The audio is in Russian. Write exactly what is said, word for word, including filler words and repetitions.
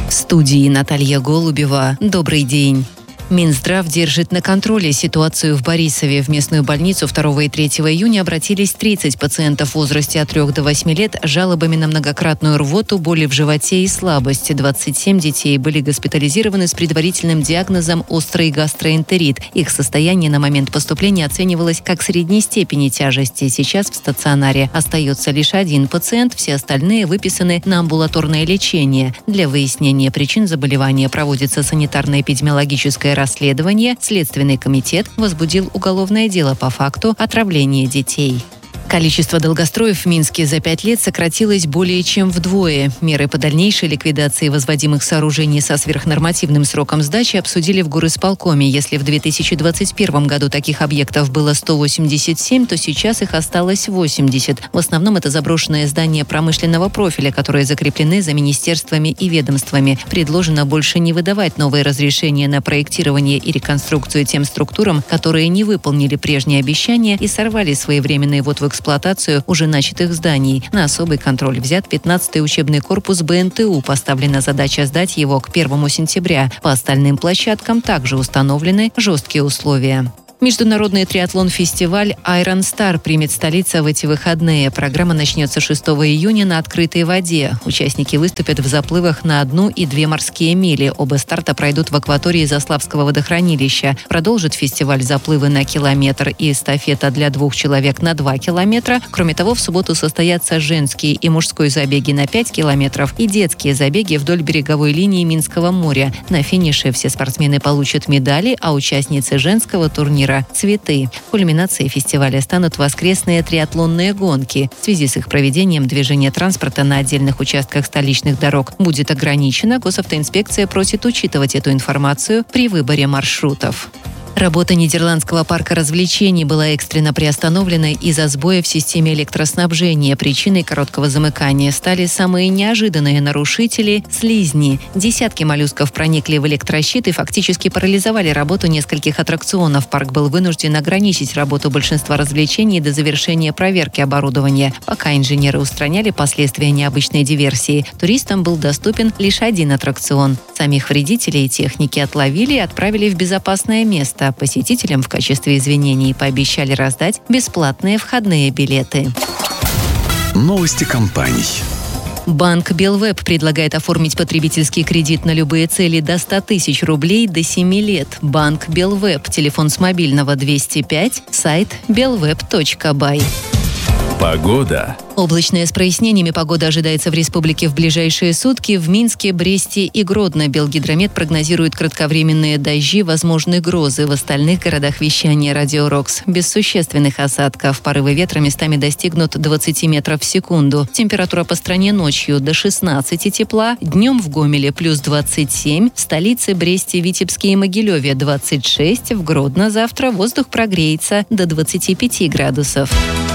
В студии Наталья Голубева. Добрый день. Минздрав держит на контроле ситуацию в Борисове. В местную больницу второго и третьего июня обратились тридцать пациентов в возрасте от трёх до восьми лет с жалобами на многократную рвоту, боли в животе и слабость. двадцать семь детей были госпитализированы с предварительным диагнозом острый гастроэнтерит. Их состояние на момент поступления оценивалось как средней степени тяжести. Сейчас в стационаре остается лишь один пациент, все остальные выписаны на амбулаторное лечение. Для выяснения причин заболевания проводится санитарно-эпидемиологическое расследование. Следственный комитет возбудил уголовное дело по факту отравления детей. Количество долгостроев в Минске за пять лет сократилось более чем вдвое. Меры по дальнейшей ликвидации возводимых сооружений со сверхнормативным сроком сдачи обсудили в горисполкоме. Если в две тысячи двадцать первом году таких объектов было сто восемьдесят семь, то сейчас их осталось восемьдесят. В основном это заброшенные здания промышленного профиля, которые закреплены за министерствами и ведомствами. Предложено больше не выдавать новые разрешения на проектирование и реконструкцию тем структурам, которые не выполнили прежние обещания и сорвали своевременный ввод в эксплуатацию уже начатых зданий. На особый контроль взят пятнадцатый учебный корпус бэ эн тэ у. Поставлена задача сдать его к первому сентября. По остальным площадкам также установлены жесткие условия. Международный триатлон-фестиваль Iron Star примет столица в эти выходные. Программа начнется шестого июня на открытой воде. Участники выступят в заплывах на одну и две морские мили. Оба старта пройдут в акватории Заславского водохранилища. Продолжит фестиваль заплывы на километр и эстафета для двух человек на два километра. Кроме того, в субботу состоятся женские и мужской забеги на пять километров и детские забеги вдоль береговой линии Минского моря. На финише все спортсмены получат медали, а участницы женского турнира цветы. Кульминацией фестиваля станут воскресные триатлонные гонки. В связи с их проведением движение транспорта на отдельных участках столичных дорог будет ограничено. Госавтоинспекция просит учитывать эту информацию при выборе маршрутов. Работа Нидерландского парка развлечений была экстренно приостановлена из-за сбоя в системе электроснабжения. Причиной короткого замыкания стали самые неожиданные нарушители – слизни. Десятки моллюсков проникли в электрощит и фактически парализовали работу нескольких аттракционов. Парк был вынужден ограничить работу большинства развлечений до завершения проверки оборудования. Пока инженеры устраняли последствия необычной диверсии, туристам был доступен лишь один аттракцион. Самих вредителей техники отловили и отправили в безопасное место. Посетителям в качестве извинений пообещали раздать бесплатные входные билеты. Новости компаний. Банк Белвеб предлагает оформить потребительский кредит на любые цели до ста тысяч рублей до семи лет. Банк Белвеб. Телефон с мобильного двести пять, сайт белвеб точка бай. Погода. Облачная с прояснениями погода ожидается в республике в ближайшие сутки. В Минске, Бресте и Гродно Белгидромет прогнозирует кратковременные дожди, возможны грозы. В остальных городах вещания Радио Рокс без существенных осадков. Порывы ветра местами достигнут двадцати метров в секунду. Температура по стране ночью до шестнадцати тепла, днем в Гомеле плюс двадцать семь, в столице Бресте, Витебске и Могилеве двадцать шесть, в Гродно завтра воздух прогреется до двадцати пяти градусов.